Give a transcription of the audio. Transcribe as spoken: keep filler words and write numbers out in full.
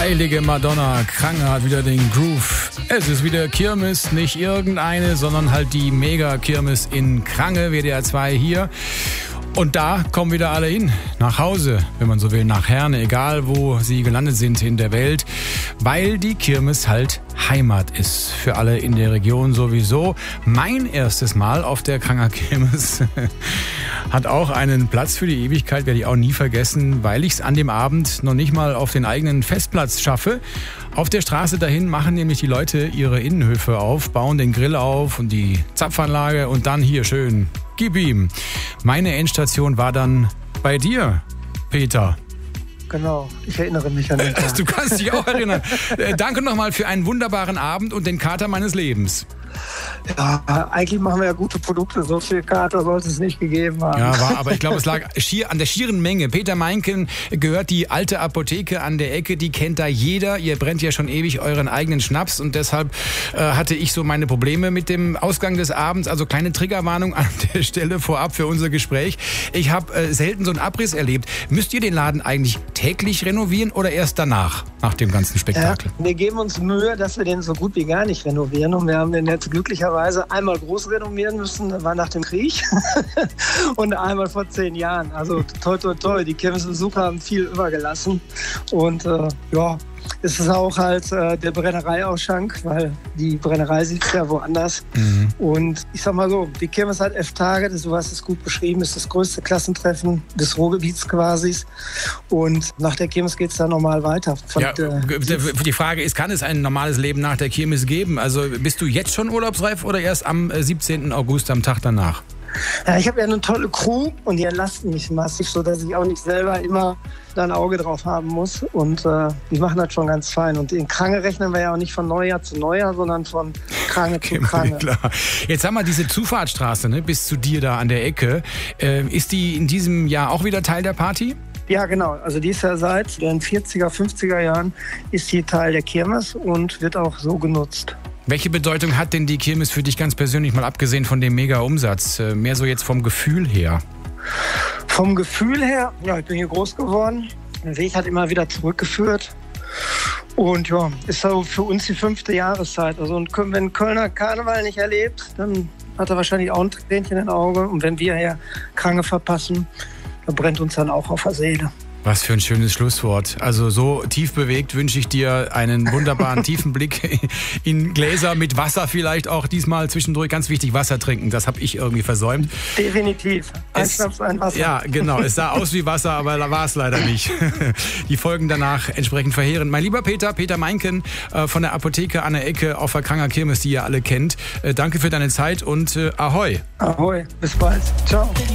Heilige Madonna, Krange hat wieder den Groove. Es ist wieder Kirmes, nicht irgendeine, sondern halt die Mega-Kirmes in Krange, W D R zwei hier. Und da kommen wieder alle hin, nach Hause, wenn man so will, nach Herne, egal wo sie gelandet sind in der Welt, weil die Kirmes halt Heimat ist für alle in der Region sowieso. Mein erstes Mal auf der Kranger Kirmes hat auch einen Platz für die Ewigkeit, werde ich auch nie vergessen, weil ich es an dem Abend noch nicht mal auf den eigenen Festplatz schaffe. Auf der Straße dahin machen nämlich die Leute ihre Innenhöfe auf, bauen den Grill auf und die Zapfanlage und dann hier schön, gib ihm. Meine Endstation war dann bei dir, Peter. Genau, ich erinnere mich an den Tag. Du kannst dich auch erinnern. äh, danke nochmal für einen wunderbaren Abend und den Kater meines Lebens. Ja, eigentlich machen wir ja gute Produkte. So viel Kater sollte es nicht gegeben haben. Ja, war, aber ich glaube, es lag schier an der schieren Menge. Peter Meinken gehört die alte Apotheke an der Ecke. Die kennt da jeder. Ihr brennt ja schon ewig euren eigenen Schnaps. Und deshalb äh, hatte ich so meine Probleme mit dem Ausgang des Abends. Also kleine Triggerwarnung an der Stelle vorab für unser Gespräch. Ich habe äh, selten so einen Abriss erlebt. Müsst ihr den Laden eigentlich täglich renovieren oder erst danach, nach dem ganzen Spektakel? Ja, wir geben uns Mühe, dass wir den so gut wie gar nicht renovieren. Und wir haben den jetzt glücklicherweise einmal groß renovieren müssen, das war nach dem Krieg. Und einmal vor zehn Jahren. Also toi, toi, toi. Die Kirmesbesucher haben viel übergelassen. Und äh, ja, es ist auch halt äh, der Brennereiausschank, weil die Brennerei sitzt ja woanders. Mhm. Und ich sag mal so, die Kirmes hat elf Tage, das, du hast es gut beschrieben, ist das größte Klassentreffen des Ruhrgebiets quasi. Und nach der Kirmes geht es dann normal weiter. Von ja, der, die Frage ist, kann es ein normales Leben nach der Kirmes geben? Also bist du jetzt schon urlaubsreif oder erst am siebzehnten August, am Tag danach? Ja, ich habe ja eine tolle Crew und die entlasten mich massiv, sodass ich auch nicht selber immer da ein Auge drauf haben muss. Und äh, die machen das schon ganz fein. Und in Krange rechnen wir ja auch nicht von Neujahr zu Neujahr, sondern von Krange zu Krange. Klar. Jetzt haben wir diese Zufahrtsstraße, ne, bis zu dir da an der Ecke. Äh, ist die in diesem Jahr auch wieder Teil der Party? Ja, genau. Also die ist ja seit den vierziger, fünfziger Jahren ist die Teil der Kirmes und wird auch so genutzt. Welche Bedeutung hat denn die Kirmes für dich ganz persönlich, mal abgesehen von dem Mega-Umsatz? Äh, mehr so jetzt vom Gefühl her? Vom Gefühl her, ja, ich bin hier groß geworden. Der Weg hat immer wieder zurückgeführt. Und ja, ist so für uns die fünfte Jahreszeit. Also und wenn Kölner Karneval nicht erlebt, dann hat er wahrscheinlich auch ein Tränchen im Auge. Und wenn wir hier Krange verpassen, dann brennt uns dann auch auf der Seele. Was für ein schönes Schlusswort. Also so tief bewegt wünsche ich dir einen wunderbaren tiefen Blick in Gläser mit Wasser vielleicht auch diesmal zwischendurch. Ganz wichtig, Wasser trinken. Das habe ich irgendwie versäumt. Definitiv. Ein Es, Schnaps, ein Wasser. Ja, genau. Es sah aus wie Wasser, aber da war es leider nicht. Die Folgen danach entsprechend verheerend. Mein lieber Peter, Peter Meinken äh, von der Apotheke an der Ecke auf der Kranger Kirmes, die ihr alle kennt. Äh, danke für deine Zeit und äh, Ahoi. Ahoi. Bis bald. Ciao.